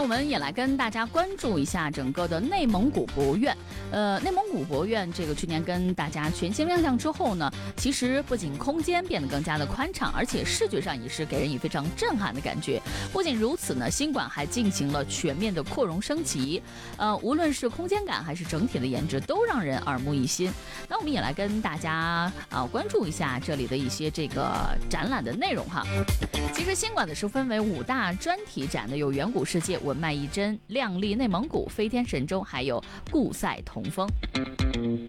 们也来跟大家关注一下整个的内蒙古博物院。内蒙古博物院这个去年跟大家全新亮相之后呢，其实不仅空间变得更加的宽敞，而且视觉上也是给人以非常震撼的感觉。不仅如此呢，新馆还进行了全面的扩容升级，无论是空间感还是整体的颜值，都让人耳目一新。那我们也来跟大家关注一下这里的一些这个展览的内容哈。其实新馆的是分为5大专题展的，有远古世界、文脉一真、亮丽内蒙古、飞天神州，还有固赛同风。